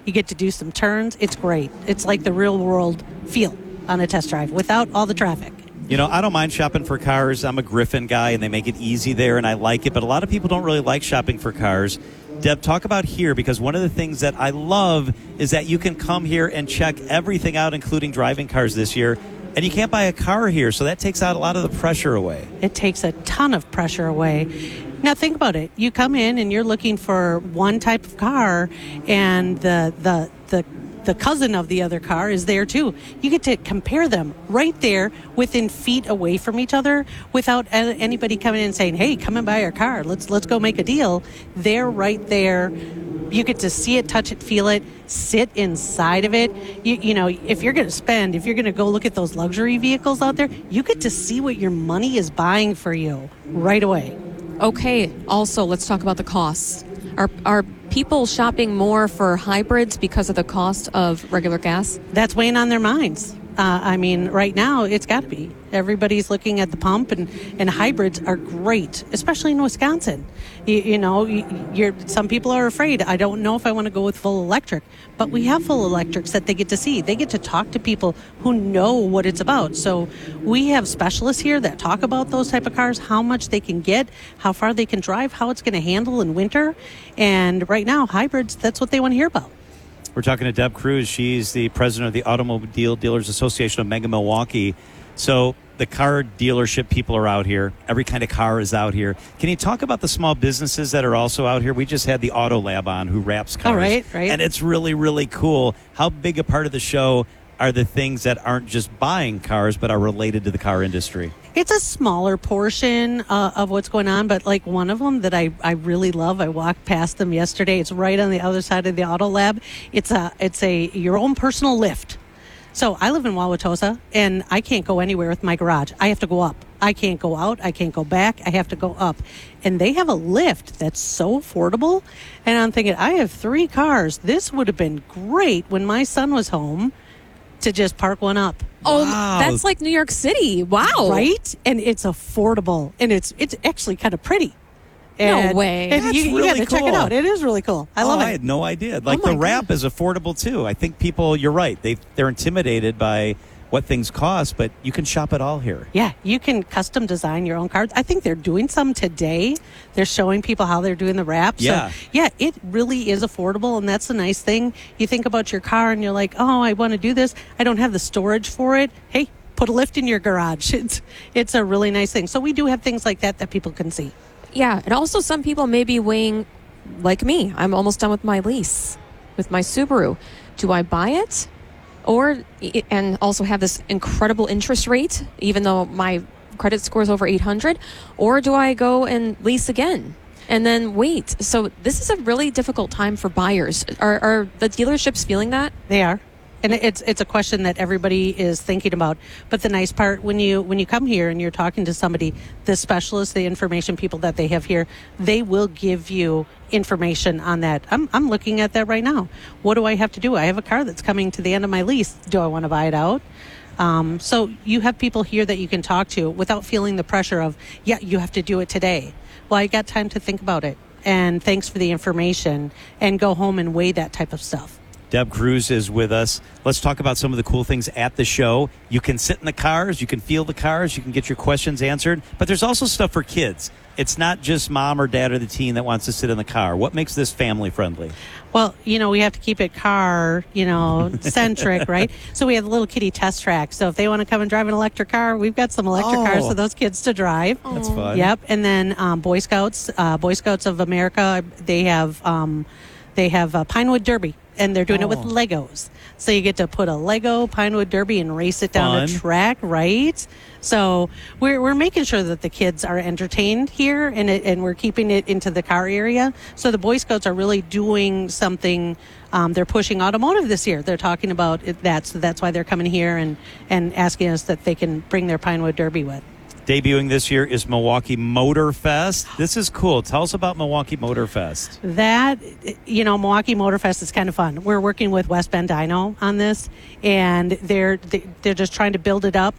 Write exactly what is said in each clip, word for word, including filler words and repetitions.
You get to do some turns. It's great. It's like the real world feel on a test drive without all the traffic. You know, I don't mind shopping for cars. I'm a Griffin guy, and they make it easy there, and I like it. But a lot of people don't really like shopping for cars. Deb, talk about here, because one of the things that I love is that you can come here and check everything out, including driving cars this year. And you can't buy a car here, so that takes out a lot of the pressure away. It takes a ton of pressure away. Now, think about it. You come in and you're looking for one type of car, and the the the the cousin of the other car is there too. You get to compare them right there within feet away from each other without anybody coming in and saying, hey, come and buy our car. Let's let's go make a deal. They're right there. You get to see it, touch it, feel it, sit inside of it. You, you know, if you're going to spend, if you're going to go look at those luxury vehicles out there, you get to see what your money is buying for you right away. Okay, also, let's talk about the costs. Are are people shopping more for hybrids because of the cost of regular gas? That's weighing on their minds. Uh, I mean, right now, it's got to be. Everybody's looking at the pump, and, and hybrids are great, especially in Wisconsin. You, you know, you're, some people are afraid. I don't know if I want to go with full electric, but we have full electrics that they get to see. They get to talk to people who know what it's about. So we have specialists here that talk about those type of cars, how much they can get, how far they can drive, how it's going to handle in winter. And right now, hybrids, that's what they want to hear about. We're talking to Deb Cruz. She's the president of the Automobile Dealers Association of Mega Milwaukee. So the car dealership people are out here. Every kind of car is out here. Can you talk about the small businesses that are also out here? We just had the Auto Lab on, who wraps cars. Oh, right, right. And it's really, really cool. How big a part of the show are the things that aren't just buying cars but are related to the car industry? It's a smaller portion uh, of what's going on, but like one of them that I, I really love, I walked past them yesterday. It's right on the other side of the Auto Lab. It's a it's a your own personal lift. So I live in Wauwatosa, and I can't go anywhere with my garage. I have to go up. I can't go out. I can't go back. I have to go up. And they have a lift that's so affordable. And I'm thinking, I have three cars. This would have been great when my son was home to just park one up. Oh, Wow. That's like New York City. Wow. Right? And it's affordable. And it's it's actually kind of pretty. And, No way. And That's you, you really got to check it cool. out. It is really cool. I love oh, it. I had no idea. Like my the wrap is affordable too. I think people, you're right. They they're intimidated by what things cost, but you can shop it all here. Yeah, you can custom design your own cards. I think they're doing some today. They're showing people how they're doing the wrap. Yeah. So, yeah, it really is affordable, and that's the nice thing. You think about your car, and you're like, oh, I want to do this. I don't have the storage for it. Hey, put a lift in your garage. It's, it's a really nice thing. So we do have things like that that people can see. Yeah, and also some people may be weighing, like me, I'm almost done with my lease, with my Subaru. Do I buy it? Or, and also have this incredible interest rate, even though my credit score is over eight hundred, or do I go and lease again and then wait? So this is a really difficult time for buyers. Are, are the dealerships feeling that? They are. And it's it's a question that everybody is thinking about. But the nice part, when you when you come here and you're talking to somebody, the specialists, the information people that they have here, they will give you information on that. I'm I'm looking at that right now. What do I have to do? I have a car that's coming to the end of my lease. Do I want to buy it out? Um, so you have people here that you can talk to without feeling the pressure of, yeah, you have to do it today. Well, I got time to think about it. And thanks for the information, and go home and weigh that type of stuff. Deb Cruz is with us. Let's talk about some of the cool things at the show. You can sit in the cars, you can feel the cars, you can get your questions answered, but there's also stuff for kids. It's not just mom or dad or the teen that wants to sit in the car. What makes this family friendly? Well, you know, we have to keep it car, you know, centric, right? So we have the little kiddie test track. So if they want to come and drive an electric car, we've got some electric Oh. cars for those kids to drive. That's fun. Yep. And then um, Boy Scouts, uh, Boy Scouts of America, they have um, they have uh, Pinewood Derby. And they're doing Oh. it with Legos. So you get to put a Lego Pinewood Derby and race it down a Fun. track, right? So we're we're making sure that the kids are entertained here, and it, and we're keeping it into the car area. So the Boy Scouts are really doing something. Um, they're pushing automotive this year. They're talking about it, that, so that's why they're coming here and, and asking us that they can bring their Pinewood Derby with. Debuting this year is Milwaukee Motor Fest. This is cool. Tell us about Milwaukee Motor Fest. That, you know, Milwaukee Motor Fest is kind of fun. We're working with West Bend Dyno on this, and they're they're just trying to build it up.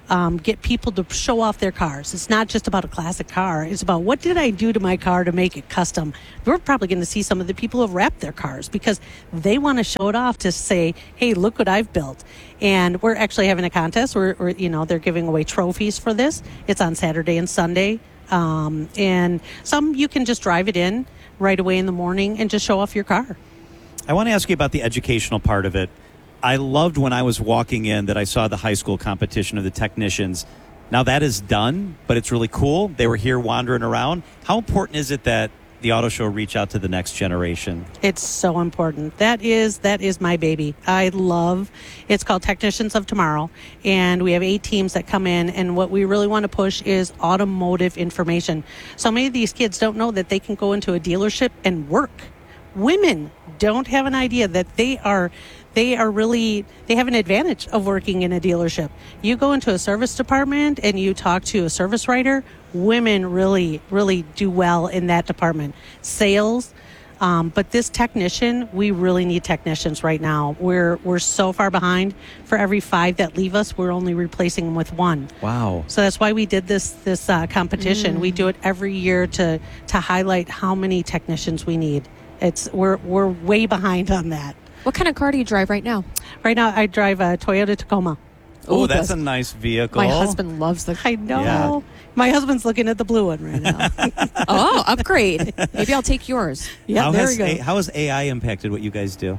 um, get people to show off their cars. It's not just about a classic car. It's about what did I do to my car to make it custom. We're probably going to see some of the people who have wrapped their cars because they want to show it off to say, hey, look what I've built. And we're actually having a contest where, where you know, they're giving away trophies for this. It's on Saturday and Sunday. Um, and some you can just drive it in right away in the morning and just show off your car. I want to ask you about the educational part of it. I loved when I was walking in that I saw the high school competition of the technicians. Now that is done, but it's really cool. They were here wandering around. How important is it that the auto show reach out to the next generation? It's so important. That is that is my baby. I love, it's called Technicians of Tomorrow, and we have eight teams that come in, and what we really want to push is automotive information. So many of these kids don't know that they can go into a dealership and work. Women don't have an idea that they are they are really they have an advantage of working in a dealership. You go into a service department and you talk to a service writer, women really really do well in that department. Sales, um, but this technician, we really need technicians right now. We're we're so far behind. For every five that leave us, we're only replacing them with one. Wow. So that's why we did this this uh, competition. Mm. We do it every year to to highlight how many technicians we need. It's we're we're way behind on that. What kind of car do you drive right now? Right now, I drive a Toyota Tacoma. Oh, that's a nice vehicle. My husband loves the. I know. Yeah. My husband's looking at the blue one right now. Oh, upgrade. Maybe I'll take yours. Yeah, how there has we go. A, how has A I impacted what you guys do?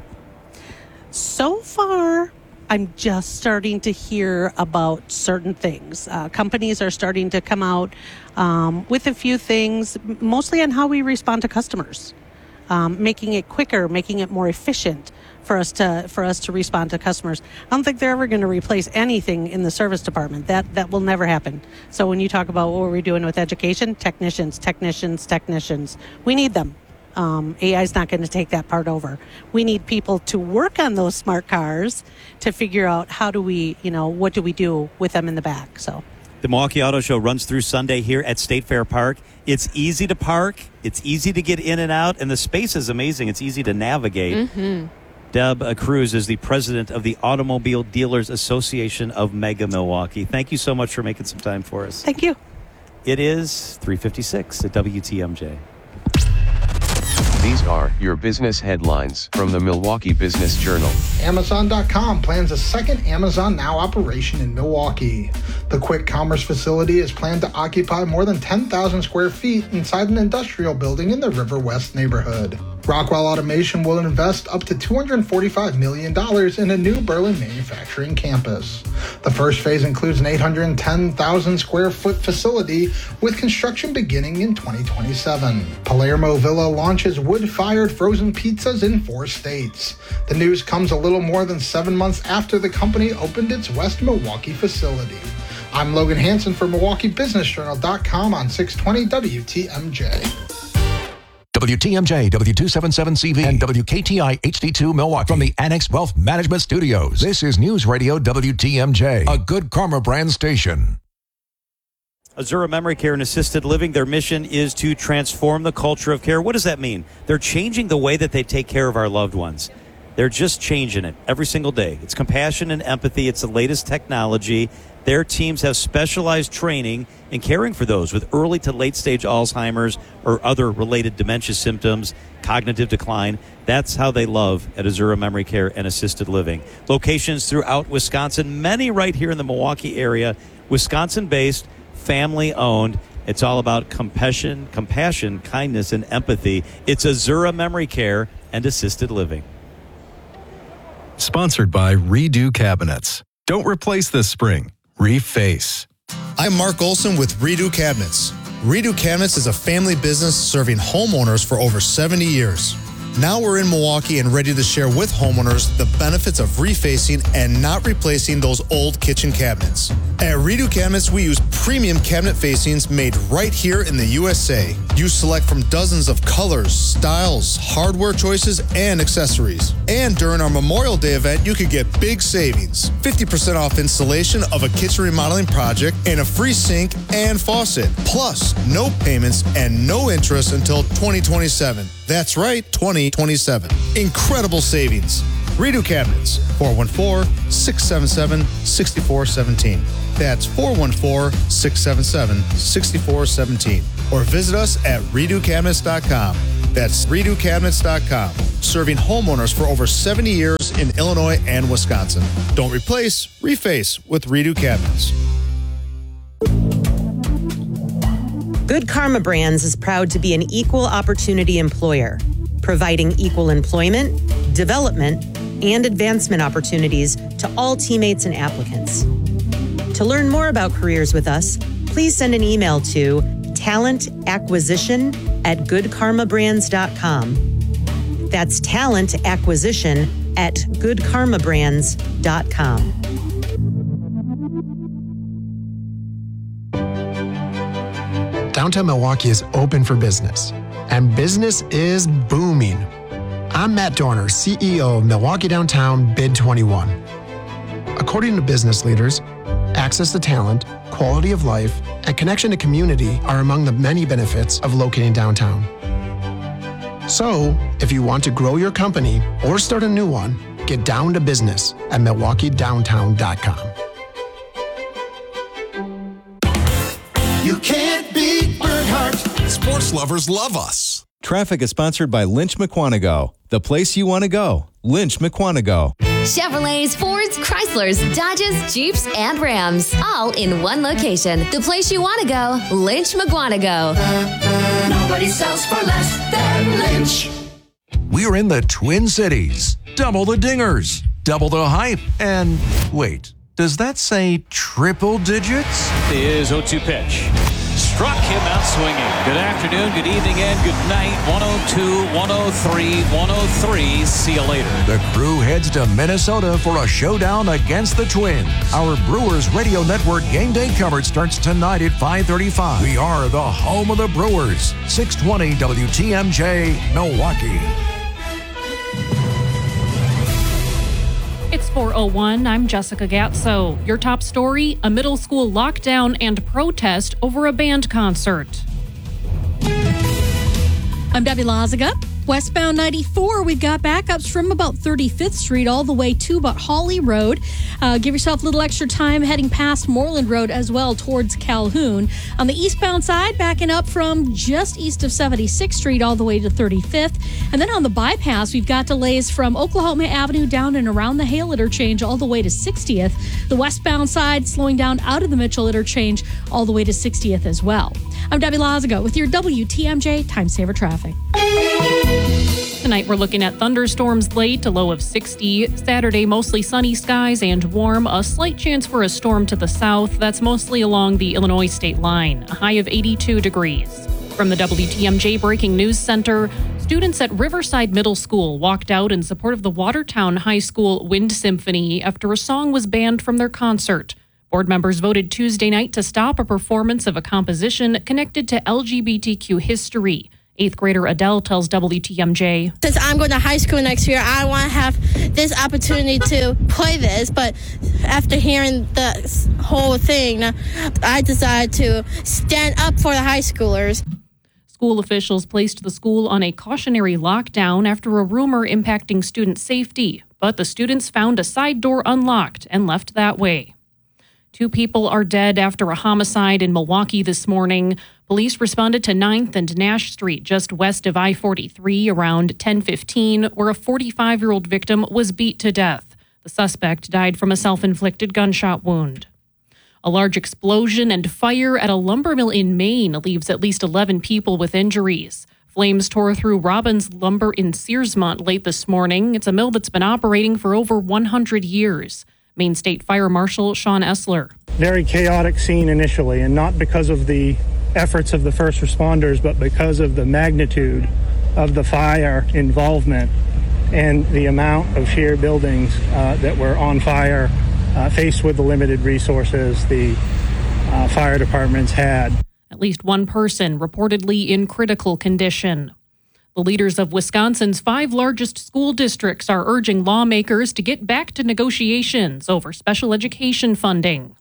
So far, I'm just starting to hear about certain things. Uh, companies are starting to come out um, with a few things, mostly on how we respond to customers. Um, making it quicker, making it more efficient for us to for us to respond to customers. I don't think they're ever going to replace anything in the service department. That that will never happen. So when you talk about what we're doing with education, technicians, technicians, technicians, we need them. Um, A I is not going to take that part over. We need people to work on those smart cars to figure out how do we, you know, what do we do with them in the back. So. The Milwaukee Auto Show runs through Sunday here at State Fair Park. It's easy to park. It's easy to get in and out. And the space is amazing. It's easy to navigate. Mm-hmm. Deb uh, Cruz is the president of the Automobile Dealers Association of Mega Milwaukee. Thank you so much for making some time for us. Thank you. It is three fifty-six at W T M J. These are your business headlines from the Milwaukee Business Journal. Amazon dot com plans a second Amazon Now operation in Milwaukee. The quick commerce facility is planned to occupy more than ten thousand square feet inside an industrial building in the River West neighborhood. Rockwell Automation will invest up to two hundred forty-five million dollars in a new Berlin manufacturing campus. The first phase includes an eight hundred ten thousand square foot facility with construction beginning in twenty twenty-seven. Palermo Villa launches wood-fired frozen pizzas in four states. The news comes a little more than seven months after the company opened its West Milwaukee facility. I'm Logan Hansen for Milwaukee Business Journal dot com on six twenty W T M J. W T M J, W two seventy-seven C V, and W K T I H D two Milwaukee from the Annex Wealth Management Studios. This is News Radio W T M J, a Good Karma brand station. Azura Memory Care and Assisted Living, their mission is to transform the culture of care. What does that mean? They're changing the way that they take care of our loved ones. They're just changing it every single day. It's compassion and empathy. It's the latest technology. Their teams have specialized training in caring for those with early to late stage Alzheimer's or other related dementia symptoms, cognitive decline. That's how they love at Azura Memory Care and Assisted Living. Locations throughout Wisconsin, many right here in the Milwaukee area, Wisconsin-based, family-owned. It's all about compassion, compassion, kindness, and empathy. It's Azura Memory Care and Assisted Living. Sponsored by Redo Cabinets. Don't replace this spring. Reface. I'm Mark Olson with Redo Cabinets. Redo Cabinets is a family business serving homeowners for over seventy years. Now we're in Milwaukee and ready to share with homeowners the benefits of refacing and not replacing those old kitchen cabinets. At Redo Cabinets, we use premium cabinet facings made right here in the U S A. You select from dozens of colors, styles, hardware choices, and accessories. And during our Memorial Day event, you could get big savings. fifty percent off installation of a kitchen remodeling project and a free sink and faucet. Plus, no payments and no interest until twenty twenty-seven. That's right, twenty twenty-seven. Incredible savings. Redo Cabinets, four one four, six seven seven, six four one seven. That's four one four, six seven seven, six four one seven. Or visit us at redo cabinets dot com. That's redo cabinets dot com. Serving homeowners for over seventy years in Illinois and Wisconsin. Don't replace, reface with Redo Cabinets. Good Karma Brands is proud to be an equal opportunity employer, providing equal employment, development, and advancement opportunities to all teammates and applicants. To learn more about careers with us, please send an email to talent acquisition at good karma brands dot com. That's talent acquisition at good karma brands dot com. Downtown Milwaukee is open for business, and business is booming. I'm Matt Dorner, C E O of Milwaukee Downtown Bid twenty-one. According to business leaders, access to talent, quality of life, and connection to community are among the many benefits of locating downtown. So, if you want to grow your company or start a new one, get down to business at milwaukee downtown dot com. You can't beat Bernhardt. Sports lovers love us. Traffic is sponsored by Lynch McQuanago. The place you want to go. Lynch McQuanago. Chevrolets, Fords, Chryslers, Dodges, Jeeps, and Rams. All in one location. The place you want to go. Lynch McQuanago. Nobody sells for less than Lynch. We're in the Twin Cities. Double the dingers. Double the hype. And wait, does that say triple digits? Is oh two pitch. Struck him out swinging. Good afternoon, good evening, and good night. one oh two, one oh three, one oh three. See you later. The crew heads to Minnesota for a showdown against the Twins. Our Brewers Radio Network game day coverage starts tonight at five thirty-five. We are the home of the Brewers. six twenty W T M J, Milwaukee. It's four oh one. I'm Jessica Gatso. Your top story, a middle school lockdown and protest over a band concert. I'm Debbie Lazaga. Westbound ninety-four, we've got backups from about thirty-fifth Street all the way to about Hawley Road. Uh, give yourself a little extra time heading past Moreland Road as well towards Calhoun. On the eastbound side, backing up from just east of seventy-sixth Street all the way to thirty-fifth. And then on the bypass, we've got delays from Oklahoma Avenue down and around the Hale interchange all the way to sixtieth. The westbound side slowing down out of the Mitchell interchange all the way to sixtieth as well. I'm Debbie Lazaga with your W T M J Time Saver Traffic. Tonight we're looking at thunderstorms late, a low of sixty. Saturday, mostly sunny skies and warm. A slight chance for a storm to the south. That's mostly along the Illinois state line. A high of eighty-two degrees. From the W T M J Breaking News Center, students at Riverside Middle School walked out in support of the Watertown High School Wind Symphony after a song was banned from their concert. Board members voted Tuesday night to stop a performance of a composition connected to L G B T Q history. Eighth grader Adele tells W T M J. Since I'm going to high school next year, I want to have this opportunity to play this. But after hearing the whole thing, I decided to stand up for the high schoolers. School officials placed the school on a cautionary lockdown after a rumor impacting student safety. But the students found a side door unlocked and left that way. Two people are dead after a homicide in Milwaukee this morning. Police responded to ninth and Nash Street just west of I forty-three around ten fifteen, where a forty-five-year-old victim was beat to death. The suspect died from a self-inflicted gunshot wound. A large explosion and fire at a lumber mill in Maine leaves at least eleven people with injuries. Flames tore through Robbins Lumber in Searsmont late this morning. It's a mill that's been operating for over one hundred years. Maine State Fire Marshal Sean Essler. Very chaotic scene initially, and not because of the efforts of the first responders, but because of the magnitude of the fire involvement and the amount of sheer buildings uh, that were on fire, uh, faced with the limited resources the uh, fire departments had. At least one person reportedly in critical condition. The leaders of Wisconsin's five largest school districts are urging lawmakers to get back to negotiations over special education funding.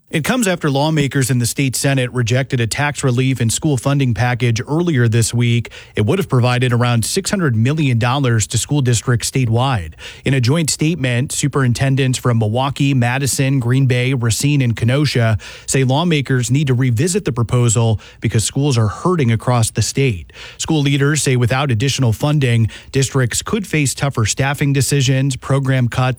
It comes after lawmakers in the state Senate rejected a tax relief and school funding package earlier this week. It would have provided around six hundred million dollars to school districts statewide. In a joint statement, superintendents from Milwaukee, Madison, Green Bay, Racine, and Kenosha say lawmakers need to revisit the proposal because schools are hurting across the state. School leaders say without additional funding, districts could face tougher staffing decisions, program cuts,